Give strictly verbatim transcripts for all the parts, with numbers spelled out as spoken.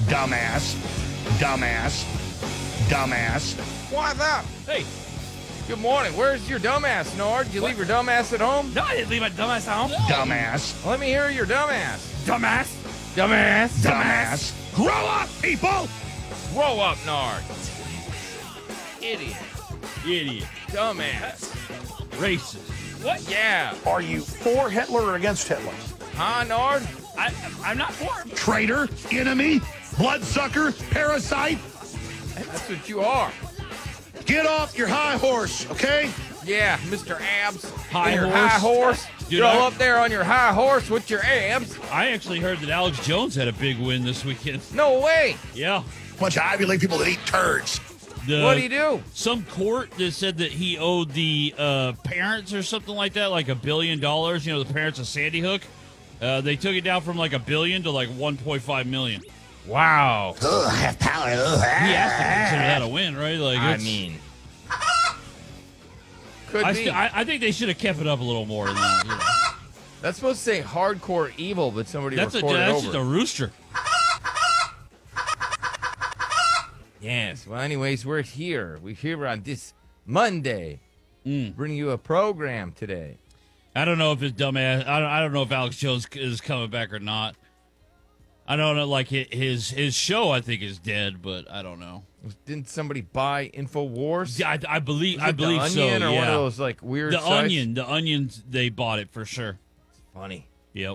Dumbass. Dumbass. Dumbass. What's up? Hey, Good morning. Where's your dumbass, Nord? Did you leave your dumbass at home? no, I didn't leave my dumbass at home. Dumbass. Let me hear your dumbass. Dumbass. Dumbass. Dumbass. Grow up, people! Grow up, Nord. Idiot. Idiot. Dumbass. Racist. What? Yeah. Are you for Hitler or against Hitler? Huh, Nord? I, I'm not for him. Traitor, enemy, bloodsucker, parasite. That's what you are. Get off your high horse, okay? Yeah, Mister Abs. High your horse. high horse. Dude, You're all I- up there on your high horse with your abs. I actually heard that Alex Jones had a big win this weekend. No way. Yeah. Bunch of Ivy League people that eat turds. The, What'd he do? Some court that said that he owed the uh, parents or something like that, like a billion dollars. You know, the parents of Sandy Hook. Uh, they took it down from like a billion to like one point five million. Wow. Ugh, I have power. He has to consider that a win, right? Like, I it's- mean, could I, be. st- I, I think they should have kept it up a little more than that. you know. That's supposed to say hardcore evil, but somebody That's a recorded that's over. just a rooster. Yes. Well, anyways, we're here. We're here on this Monday, Mm. bringing you a program today. I don't know if his dumbass. I don't, I don't know if Alex Jones is coming back or not. I don't know. Like hi- his his show, I think is dead, but I don't know. Didn't somebody buy InfoWars? Yeah, I, I believe Was I it believe the so. Onion or yeah, one of those like weird the sites? Onion, the Onions, they bought it for sure. Funny. Yep.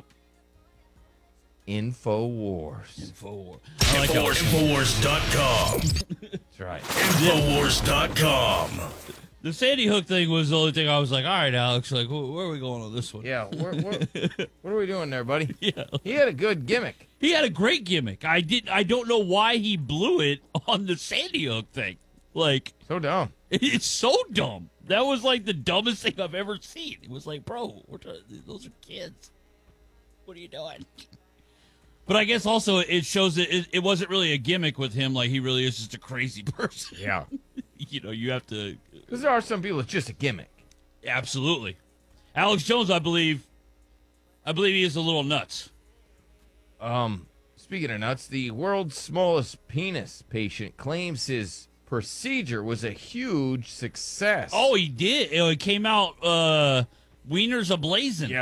InfoWars. Infowars. I like that. Infowars dot com. That's right. Infowars dot com. The Sandy Hook thing was the only thing I was like, all right, Alex, like, wh- where are we going on this one? Yeah. Where, where, what are we doing there, buddy? Yeah. He had a good gimmick. He had a great gimmick. I did. I don't know why he blew it on the Sandy Hook thing. Like, So dumb. it's so dumb. That was like the dumbest thing I've ever seen. It was like, bro, we're trying, those are kids. What are you doing? But I guess also it shows that it, it wasn't really a gimmick with him. Like, he really is just a crazy person. Yeah. You know, you have to. Because there are some people it's just a gimmick. Absolutely. Alex Jones, I believe, I believe he is a little nuts. Um, speaking of nuts, the world's smallest penis patient claims his procedure was a huge success. Oh, he did. It came out uh, wieners a-blazing. Yeah.